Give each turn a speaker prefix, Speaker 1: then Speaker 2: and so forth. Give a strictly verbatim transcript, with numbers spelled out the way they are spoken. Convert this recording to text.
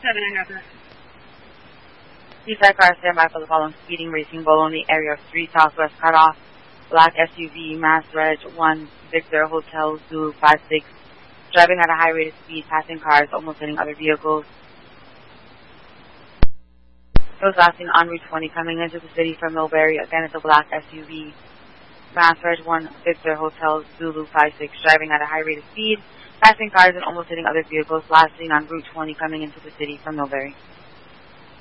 Speaker 1: seven another.
Speaker 2: Eastside car standby for the following speeding racing below in the area of three Southwest Cutoff. Black S U V, Mass Reg one Victor Hotel Zulu five six, driving at a high rate of speed, passing cars, almost hitting other vehicles. Those lasting on Route twenty coming into the city from Millbury. Again, it's a black S U V, Mass Reg one Victor Hotel Zulu five six, driving at a high rate of speed, passing cars and almost hitting other vehicles, last seen on Route twenty coming into the city from Millbury.